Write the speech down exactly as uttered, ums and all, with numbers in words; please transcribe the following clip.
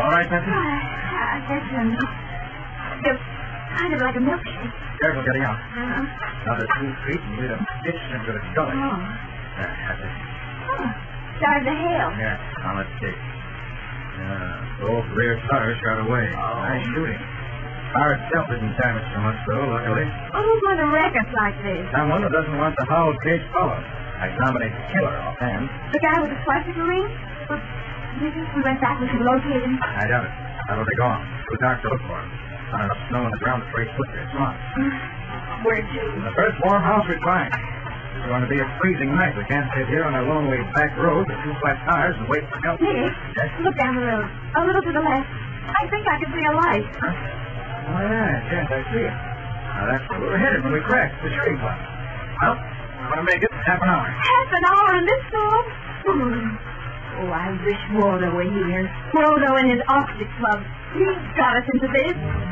all right, Patsy? I, I guess I'm just kind of like a milkshake. Careful getting out. Uh-huh. Another two feet and you'd have ditched into the gully. Oh. There, that's it. Oh. Started to hail. Yeah, now let's see. Yeah, both rear tires shot away. Oh. Nice shooting. Car itself isn't damaged so much, though, luckily. Oh, who's going to wreck us like this? Someone who doesn't want the Howell case followed. I nominate the killer offhand. The guy with the swastika ring? Well, do you think if we went back we could locate him? I doubt it. That'll be gone. Too dark to look for him. Not enough snow on the ground to trace footprints. Come on. Where'd you? In the first warm house we find. It's going to be a freezing night. We can't sit here on a lonely back road with two flat tires and wait for help. Nick, Yes? look down the road. A little to the left. I think I can see a light. Huh? Oh, yes, yes, I see it. Now, that's where we were headed when we crashed the shooting club. Well, we're going to make it half an hour. Half an hour in this storm? Oh, I wish Waldo were here. Waldo and his Arctic Club. He got us into this.